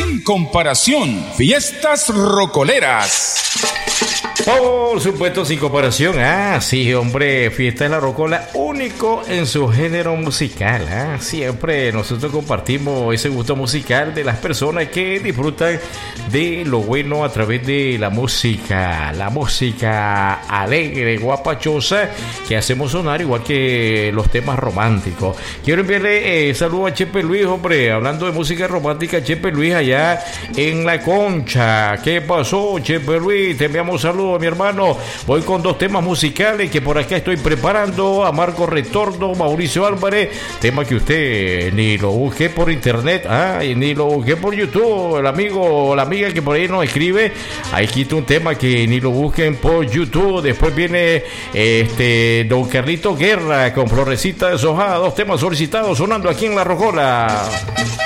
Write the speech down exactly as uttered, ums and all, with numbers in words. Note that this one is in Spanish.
sin comparación. Fiestas rocoleras. Por supuesto, sin comparación. Ah, sí, hombre, Fiesta de la Rocola, único en su género musical. Ah, siempre nosotros compartimos ese gusto musical de las personas que disfrutan de lo bueno a través de la música. La música alegre, guapachosa, que hacemos sonar igual que los temas románticos. Quiero enviarle eh, saludo a Chepe Luis, hombre, hablando de música romántica, Chepe Luis allá en La Concha. ¿Qué pasó, Chepe Luis? Te enviamos saludos, mi hermano. Voy con dos temas musicales que por acá estoy preparando. A Marco Retorno, Mauricio Álvarez, tema que usted ni lo busque por internet, ah, ni lo busque por YouTube. El amigo o la amiga que por ahí nos escribe, ahí quita un tema que ni lo busquen por YouTube. Después viene este Don Carlito Guerra con Florecita Deshojada, dos temas solicitados sonando aquí en La Rocola.